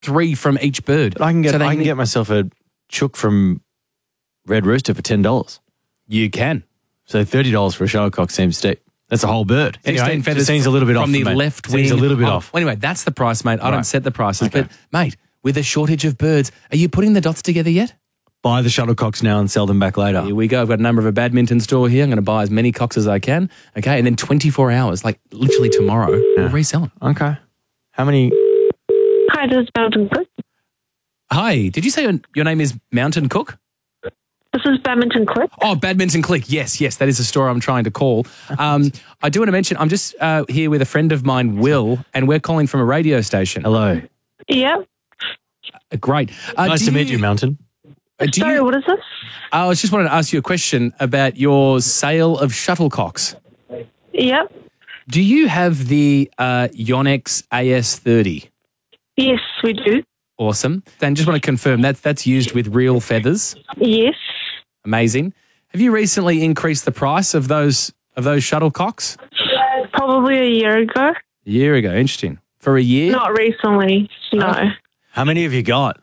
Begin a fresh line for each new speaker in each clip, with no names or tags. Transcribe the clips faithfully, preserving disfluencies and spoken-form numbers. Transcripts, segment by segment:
three from each bird.
But I can get
So they
I can
need-
get myself a chook from Red Rooster for ten dollars.
You can.
So thirty dollars for a shuttlecock seems steep. That's a whole bird.
sixteen
Anyway, it
feathers
seems a little bit
from
off
the
for me.
left
Seems
wing.
a little bit
Oh,
off.
well, anyway, that's the price, mate. I don't
Right.
set the prices.
Okay.
But, mate, with a shortage of birds, are you putting the dots together yet?
Buy the shuttlecocks now and sell them back later.
Here we go. I've got a number of a badminton store here. I'm going to buy as many cocks as I can. Okay. And then twenty-four hours, like literally tomorrow, we'll resell them.
Okay. How many?
Hi, this is Mountain Cook.
Hi. Did you say your, your name is Mountain Cook?
This is Badminton Click.
Oh, Badminton Click. Yes, yes. That is the store I'm trying to call. Um, I do want to mention, I'm just uh, here with a friend of mine, Will, and we're calling from a radio station.
Hello.
Yep.
Uh, Great. Uh,
Nice
do
to meet you, Mountain.
uh, do
Sorry,
you-
what is this?
I was just wanted to ask you a question about your sale of shuttlecocks.
Yep.
Do you have the uh, Yonex A S thirty?
Yes, we do.
Awesome. Then just want to confirm that's that's used with real feathers.
Yes.
Amazing. Have you recently increased the price of those of those shuttlecocks?
Probably a year ago.
A year ago. Interesting. For a year?
Not recently, no.
How many have you got?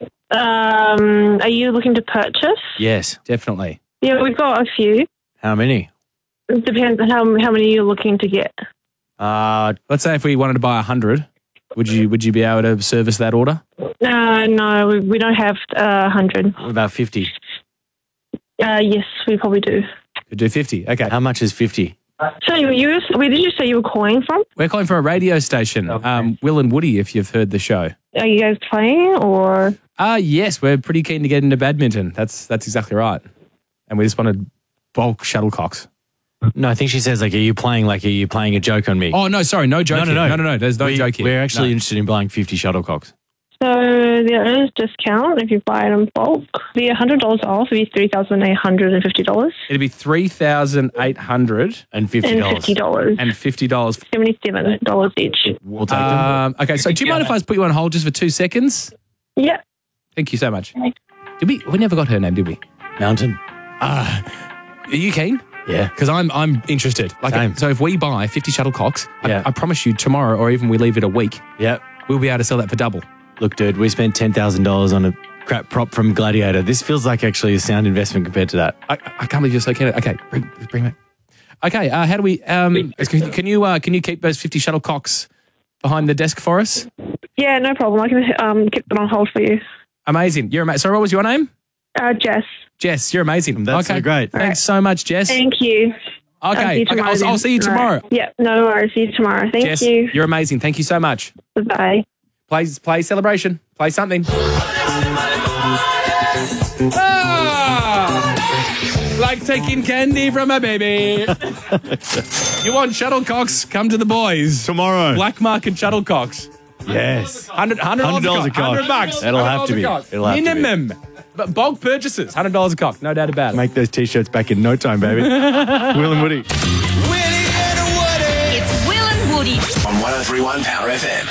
Um, are you looking to purchase?
Yes.
Definitely.
Yeah, we've got a few.
How many?
It depends on how, how many you're looking to get.
Uh,
Let's say if we wanted to buy a hundred, would you would you be able to service that order?
Uh, no, we, we don't have uh, one hundred.
what about fifty?
Uh, yes, we probably do.
Could do fifty. Okay.
How much is fifty?
So you, you, where did you say you were calling from?
We're calling from a radio station. Um, Will and Woody, if you've heard the show.
Are you guys playing or?
Uh yes, we're pretty keen to get into badminton. That's that's exactly right. And we just wanted bulk shuttlecocks.
No, I think she says, like, are you playing, like, are you playing a joke on me?
Oh no, sorry, no joke.
no, no,
here.
no.
no, no, no. There's no
we,
joke here.
We're actually
No.
interested in buying fifty shuttlecocks.
So there is discount if you buy it in bulk. It'd be one hundred dollars off. It'd be three thousand eight hundred fifty dollars.
It'd be three thousand eight hundred
And fifty
And
dollars.
fifty dollars.
and fifty dollars.
seventy-seven dollars each.
We'll take them.
Um, okay, so do you mind if I just put you on hold just for two seconds?
Yep.
Thank you so much. Did we? We never got her name, did we?
Mountain.
Are you keen?
Yeah.
Because I'm I'm interested. Like,
Same.
so if we buy fifty shuttlecocks,
Yeah.
I, I promise you tomorrow, or even we leave it a week,
Yep.
we'll be able to sell that for double.
Look, dude, we spent ten thousand dollars on a crap prop from Gladiator. This feels like actually a sound investment compared to that.
I, I can't believe you're so keen. Okay, bring bring it. Okay, uh, how do we? Um, can, can you uh, can you keep those fifty shuttlecocks behind the desk for us?
Yeah, no problem. I can um, keep them on hold for you.
Amazing. You're amazing. Sorry, what was your name?
Uh, Jess.
Jess, you're amazing.
That's
okay,
so great.
Thanks so much, Jess.
Thank you. I'll see
Okay,
you
okay
tomorrow
I'll, I'll
then.
see you
All
tomorrow.
right. Yep, no worries. See you tomorrow. Thank
Jess,
you.
you're amazing. Thank you so much.
Bye.
Play, play celebration. Play something. Ah! Like taking candy from a baby. You want shuttlecocks? Come to the boys.
Tomorrow.
Black market shuttlecocks.
Yes.
Hundred hundred
one hundred dollars a cock.
Hundred bucks.
It'll have to be.
$one hundred dollars a cock.
It'll have to be.
Minimum. But bulk purchases. Hundred dollars a cock. No doubt about it.
Make those t-shirts back in no time, baby. Will and Woody.
It's Will and Woody.
On one oh three point one Power F M.